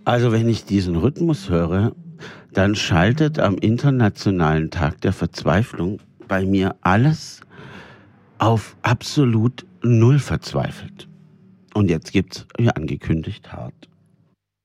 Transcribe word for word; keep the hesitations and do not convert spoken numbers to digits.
Also wenn ich diesen Rhythmus höre, dann schaltet am Internationalen Tag der Verzweiflung bei mir alles auf absolut null verzweifelt. Und jetzt gibt's, wie angekündigt, hart.